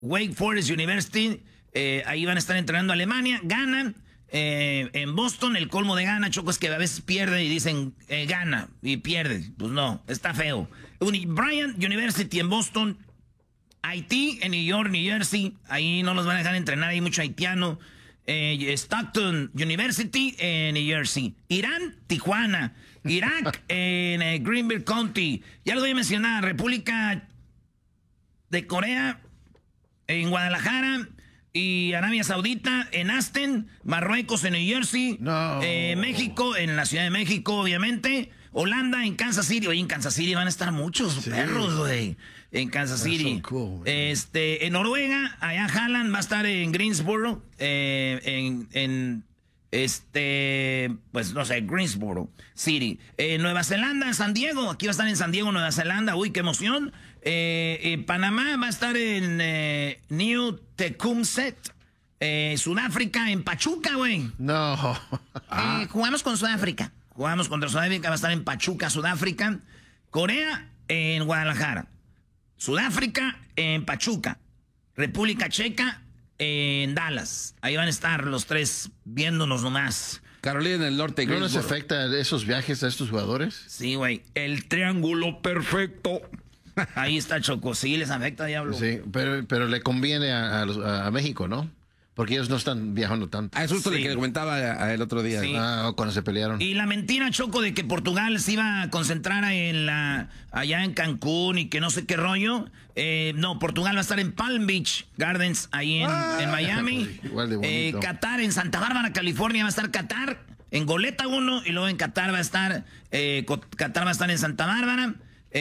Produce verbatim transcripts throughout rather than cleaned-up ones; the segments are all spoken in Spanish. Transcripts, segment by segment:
Wake Forest University, eh, ahí van a estar entrenando a Alemania, ganan. Eh, en Boston, el colmo de gana, Choco, es que a veces pierde y dicen eh, gana y pierde. Pues no, está feo. Uni Bryant University en Boston, Haití en New York, New Jersey, ahí no los van a dejar entrenar, hay mucho haitiano. Eh, Stockton University en New Jersey, Irán, Tijuana, Irak en eh, Greenville County. Ya lo voy a mencionar, República de Corea en Guadalajara. Y Arabia Saudita en Aston, Marruecos en New Jersey, no. eh, México en la Ciudad de México, obviamente, Holanda en Kansas City. Oye, en Kansas City van a estar muchos sí. perros, güey. En Kansas That's City. So cool, este, en Noruega, allá Haaland va a estar en Greensboro, eh, en, en este, pues no sé, Greensboro City. Eh, Nueva Zelanda, en San Diego, aquí va a estar en San Diego, Nueva Zelanda. Uy, qué emoción. Eh, eh, Panamá va a estar en eh, New Tecumseh, eh, Sudáfrica en Pachuca, güey. No. eh, jugamos con Sudáfrica. Jugamos contra Sudáfrica, va a estar en Pachuca, Sudáfrica. Corea en Guadalajara. Sudáfrica en Pachuca. República Checa en Dallas. Ahí van a estar los tres viéndonos nomás. Carolina del Norte. ¿No les afecta esos viajes a estos jugadores? Sí, güey. El triángulo perfecto. Ahí está, Choco. Sí, les afecta, diablo. Sí, pero, pero le conviene a, a, a México, ¿no? Porque ellos no están viajando tanto. Ah, eso es sí. lo que le comentaba a, a el otro día. Sí. Ah, cuando se pelearon. Y la mentira, Choco, de que Portugal se iba a concentrar en la allá en Cancún y que no sé qué rollo. Eh, no, Portugal va a estar en Palm Beach Gardens, ahí en, ah, en Miami. Igual de bonito. Eh, Qatar, en Santa Bárbara, California, va a estar Qatar. En Goleta uno, y luego en Qatar va a estar, eh, Qatar va a estar en Santa Bárbara.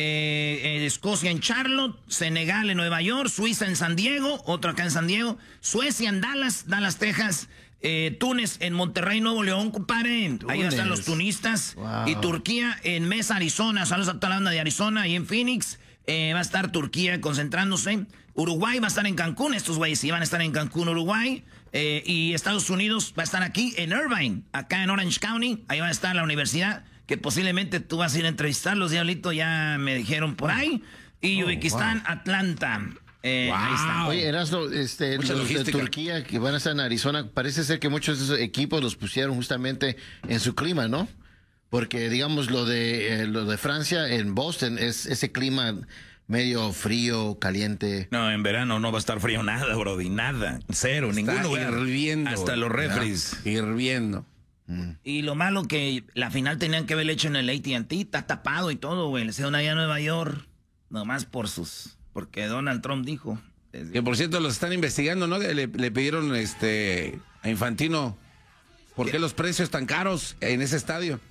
Eh, eh, Escocia en Charlotte, Senegal en Nueva York, Suiza en San Diego, otro acá en San Diego, Suecia en Dallas, Dallas, Texas, eh, Túnez en Monterrey, Nuevo León, compadre, Túnez. Ahí están los tunistas, wow. Y Turquía en Mesa, Arizona, saludos a toda la banda de Arizona, y en Phoenix eh, va a estar Turquía concentrándose, Uruguay va a estar en Cancún, estos güeyes sí van a estar en Cancún, Uruguay, eh, y Estados Unidos va a estar aquí en Irvine, acá en Orange County, ahí va a estar la universidad, que posiblemente tú vas a ir a entrevistarlos, Diablito, ya me dijeron por ahí. Y oh, Uzbekistán, wow. Atlanta. Eh, wow. Ahí está. Oye, Erasmo, este, los logística. de Turquía que van a estar en Arizona, parece ser que muchos de esos equipos los pusieron justamente en su clima, ¿no? Porque, digamos, lo de, eh, lo de Francia, en Boston, es ese clima medio frío, caliente. No, en verano no va a estar frío nada, brody, nada. Cero, está ningún lugar. Hirviendo. Hasta los refris. Hirviendo. Y lo malo que la final tenían que haberle hecho en el A T and T, está tapado y todo, güey. Le hicieron allá a Nueva York, nomás por sus, porque Donald Trump dijo. Que por cierto los están investigando, ¿no? Le, le pidieron este a Infantino, ¿por qué los precios tan caros en ese estadio?